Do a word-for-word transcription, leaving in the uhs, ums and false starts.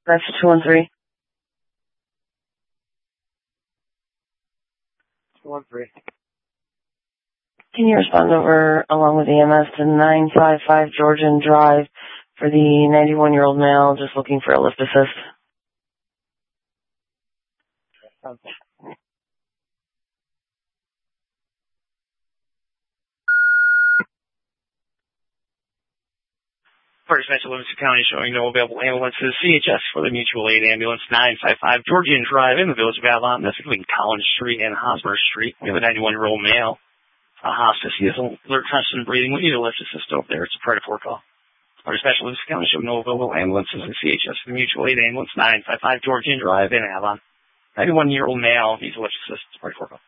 That's two one three. two one three. Can you respond over along with E M S to nine five five Georgian Drive for the ninety-one-year-old male just looking for a lift assist? Okay. First Metro Livingston County showing no available ambulances. C H S for the mutual aid ambulance nine five five Georgian Drive in the village of Avalon. That's between Collins Street and Hosmer Street. We have a ninety-one-year-old male. A hospice. He has alert constant breathing. We need a lift assist over there. It's a Predator four call. First Metro Livingston County showing no available ambulances. And C H S for the mutual aid ambulance nine five five Georgian Drive in Avalon. ninety-one-year-old male needs a lift assist. It's a Predator four call.